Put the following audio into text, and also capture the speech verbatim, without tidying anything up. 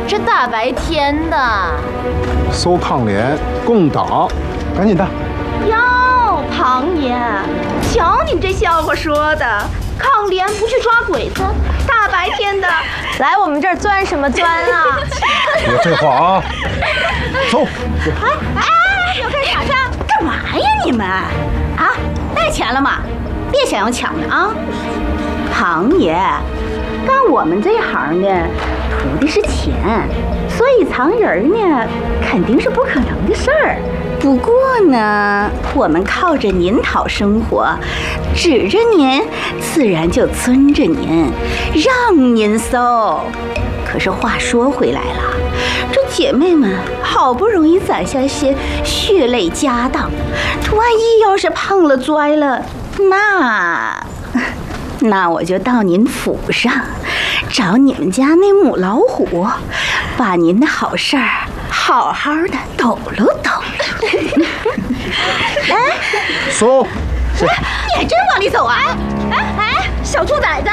这大白天的， 搜抗联共党，赶紧的！ 哟，庞爷，瞧你们这笑话说的，抗联不去抓鬼子，大白天的来我们这儿钻什么钻啊？ 别废话啊！走！ 哎哎，要开始打仗，干嘛呀你们？啊，带钱了吗？别想要抢了啊！庞爷，干我们这行呢，图的是钱，所以藏人呢，肯定是不可能的事儿。不过呢，我们靠着您讨生活，指着您，自然就尊着您，让您搜。可是话说回来了，这姐妹们好不容易攒下些血泪家当，万一要是碰了摔了，那那我就到您府上找你们家那母老虎，把您的好事儿好好的抖搂抖搂。哎， 搜！ 你还真往里走啊？哎哎，小兔崽子，